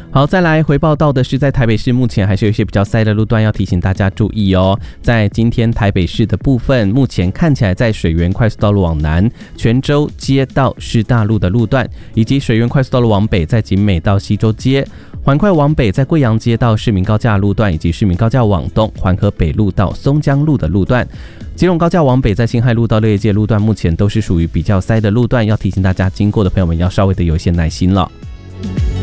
好，再来回报到的是，在台北市目前还是有一些比较塞的路段，要提醒大家注意哦。在今天台北市的部分，目前看起来在水源快速道路往南、泉州街到师大路的路段，以及水源快速道路往北，在景美到西周街。环快往北，在贵阳街到市民高架路段，以及市民高架往东环河北路到松江路的路段。基隆高架往北，在辛亥路到乐业街路段，目前都是属于比较塞的路段，要提醒大家经过的朋友们要稍微的有一些耐心了。